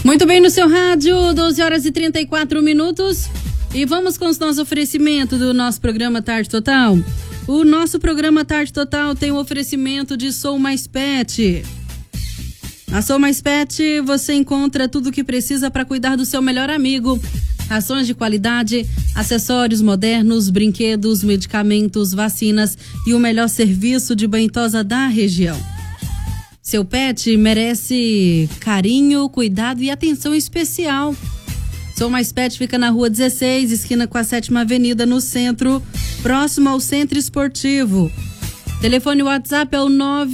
Muito bem, no seu rádio, 12 horas e 34 minutos. E vamos com os nossos oferecimentos do nosso programa Tarde Total. O nosso programa Tarde Total tem um oferecimento de Sou Mais Pet. Na Sou Mais Pet você encontra tudo o que precisa para cuidar do seu melhor amigo. Rações de qualidade, acessórios modernos, brinquedos, medicamentos, vacinas e o melhor serviço de banho e tosa da região. Seu pet merece carinho, cuidado e atenção especial. Sou Mais Pet fica na Rua 16, esquina com a 7ª Avenida, no centro, próximo ao Centro Esportivo. Telefone WhatsApp é o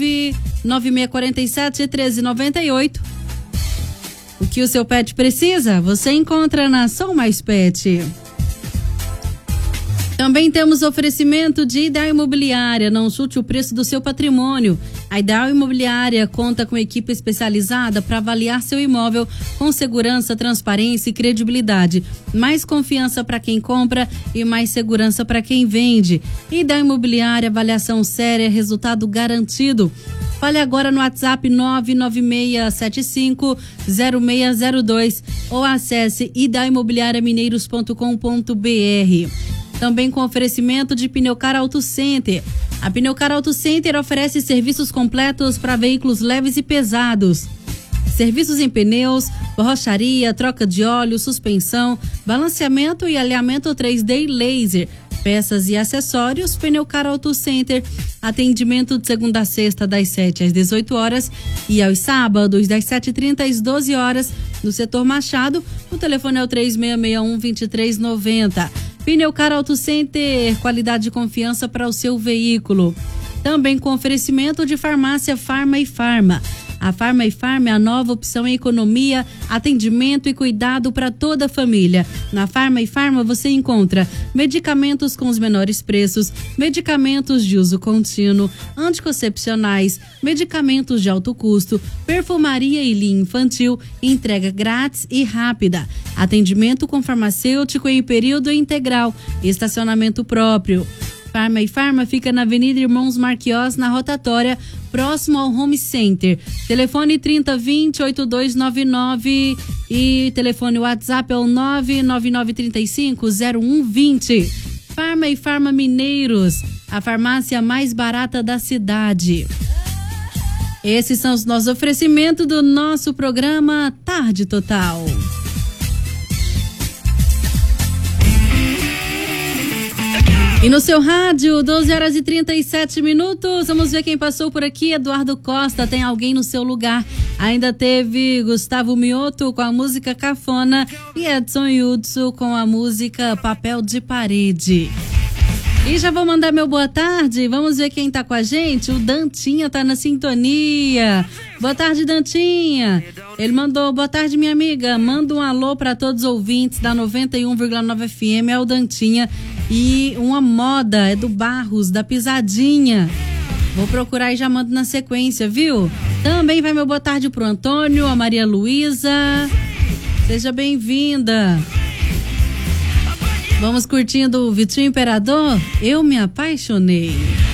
99647-1398. O que o seu pet precisa, você encontra na Sou Mais Pet. Também temos oferecimento de Ideal Imobiliária. Não chute o preço do seu patrimônio. A Ideal Imobiliária conta com equipe especializada para avaliar seu imóvel com segurança, transparência e credibilidade. Mais confiança para quem compra e mais segurança para quem vende. Ideal Imobiliária, avaliação séria, resultado garantido. Fale agora no WhatsApp 996750602 ou acesse idealimobiliariamineiros.com.br. Também com oferecimento de Pneucar Auto Center. A Pneucar Auto Center oferece serviços completos para veículos leves e pesados. Serviços em pneus, borracharia, troca de óleo, suspensão, balanceamento e alinhamento 3D laser. Peças e acessórios, Pneucar Auto Center. Atendimento de segunda a sexta, das 7 às 18 horas e aos sábados, das 7h30 às 12 horas, no setor Machado. O telefone é o 3661-2390. Pneucar Auto Center, qualidade e confiança para o seu veículo. Também com oferecimento de farmácia Farma e Farma. A Farma e Farma é a nova opção em economia, atendimento e cuidado para toda a família. Na Farma e Farma você encontra medicamentos com os menores preços, medicamentos de uso contínuo, anticoncepcionais, medicamentos de alto custo, perfumaria e linha infantil, entrega grátis e rápida. Atendimento com farmacêutico em período integral, estacionamento próprio. Farma e Farma fica na Avenida Irmãos Marquiós, na rotatória, próximo ao Home Center. Telefone 3020-8299 e telefone WhatsApp é o 99935-0120. Farma e Farma Mineiros, a farmácia mais barata da cidade. Esses são os nossos oferecimentos do nosso programa Tarde Total. E no seu rádio, 12 horas e 37 minutos, vamos ver quem passou por aqui. Eduardo Costa, tem alguém no seu lugar. Ainda teve Gustavo Mioto com a música Cafona e Edson Hudson com a música Papel de Parede. E já vou mandar meu boa tarde, vamos ver quem tá com a gente. O Dantinha tá na sintonia. Boa tarde, Dantinha. Ele mandou, boa tarde, minha amiga. Manda um alô para todos os ouvintes da 91,9 FM, é o Dantinha. E uma moda é do Barros, da Pisadinha. Vou procurar e já mando na sequência, viu? Também vai meu boa tarde pro Antônio, a Maria Luísa. Seja bem-vinda. Vamos curtindo o Vitinho Imperador? Eu me apaixonei.